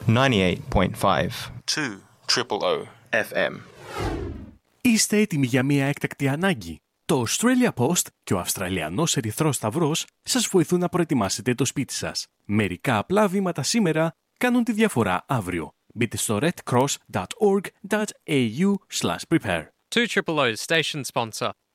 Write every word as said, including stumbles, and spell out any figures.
ninety-eight point five two triple O εφ εμ. Είστε έτοιμοι για μια έκτακτη ανάγκη? Το Australia Post και ο Αυστραλιανός Ερυθρός Σταυρός σας βοηθούν να προετοιμάσετε το σπίτι σας. Μερικά απλά βήματα σήμερα κάνουν τη διαφορά αύριο. Μπείτε στο redcross dot org dot a u slash prepare. two O's station sponsor.